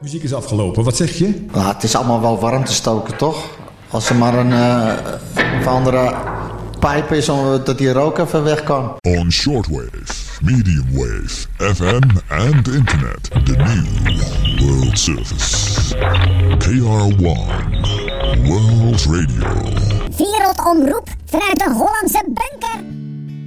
Muziek is afgelopen, wat zeg je? Nou, het is allemaal wel warm te stoken, toch? Als er maar een of andere pijp is, dat die rook even weg kan. On shortwave, medium wave, FM and internet. The new world service. KR1 World Radio. Wereldomroep vanuit de Hollandse bunker.